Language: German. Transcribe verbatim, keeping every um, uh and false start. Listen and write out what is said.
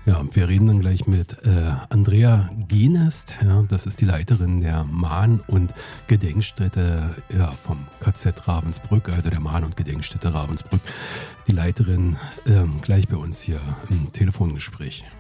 Ja, wir reden dann gleich mit äh, Andrea Genest. Ja, das ist die Leiterin der Mahn- und Gedenkstätte ja, vom K Z Ravensbrück, also der Mahn- und Gedenkstätte Ravensbrück. Die Leiterin ähm, gleich bei uns hier im Telefongespräch.